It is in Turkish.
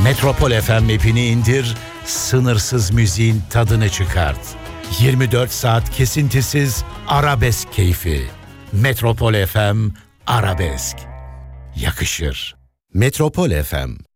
Metropol FM app'ini indir, sınırsız müziğin tadını çıkart. 24 saat kesintisiz arabesk keyfi. Metropol FM Arabesk. Yakışır. Metropol FM